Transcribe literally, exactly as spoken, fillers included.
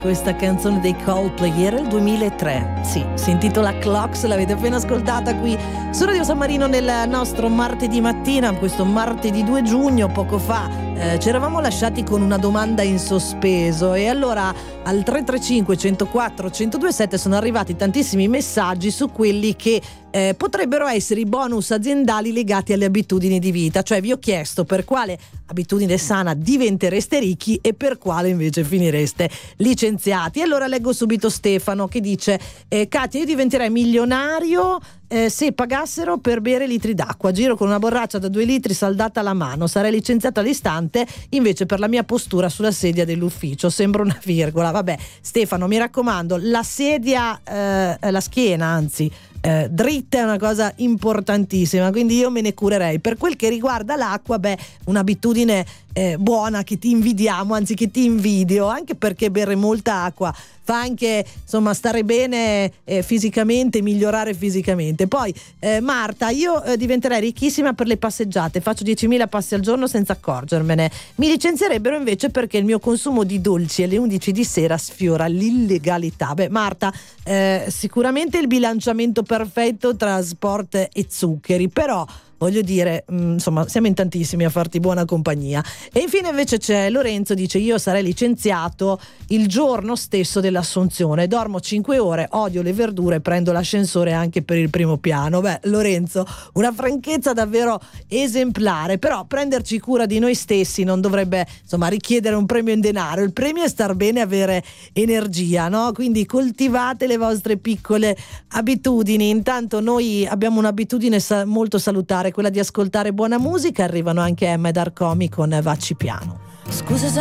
Questa canzone dei Coldplay era il duemilatré, sì, si intitola Clocks, l'avete appena ascoltata qui su Radio San Marino nel nostro martedì mattina, questo martedì due giugno. Poco fa eh, ci eravamo lasciati con una domanda in sospeso e allora al tre tre cinque, uno zero quattro, uno zero due sette sono arrivati tantissimi messaggi su quelli che Eh, potrebbero essere i bonus aziendali legati alle abitudini di vita. Cioè vi ho chiesto per quale abitudine sana diventereste ricchi e per quale invece finireste licenziati. E allora leggo subito Stefano che dice eh, Katia, io diventerei milionario eh, se pagassero per bere litri d'acqua, giro con una borraccia da due litri saldata alla mano, sarei licenziato all'istante invece per la mia postura sulla sedia dell'ufficio, sembra una virgola. Vabbè Stefano, mi raccomando, la sedia eh, la schiena anzi Eh, dritta è una cosa importantissima, quindi io me ne curerei. Per quel che riguarda l'acqua, beh, un'abitudine eh, buona che ti invidiamo, anzi che ti invidio, anche perché bere molta acqua fa anche insomma stare bene eh, fisicamente, migliorare fisicamente. Poi eh, Marta, io eh, diventerei ricchissima per le passeggiate, faccio diecimila passi al giorno senza accorgermene. Mi licenzierebbero invece perché il mio consumo di dolci alle undici di sera sfiora l'illegalità. Beh Marta, eh, sicuramente il bilanciamento perfetto tra sport e zuccheri, però voglio dire, mh, insomma, siamo in tantissimi a farti buona compagnia. E infine invece c'è Lorenzo, dice io sarei licenziato il giorno stesso dell'assunzione, dormo cinque ore, odio le verdure, prendo l'ascensore anche per il primo piano. Beh Lorenzo, una franchezza davvero esemplare, però prenderci cura di noi stessi non dovrebbe insomma richiedere un premio in denaro, il premio è star bene e avere energia, no? Quindi coltivate le vostre piccole abitudini. Intanto noi abbiamo un'abitudine sa- molto salutare, quella di ascoltare buona musica. Arrivano anche Emma ed Arcomi con Vacci piano. Scusa se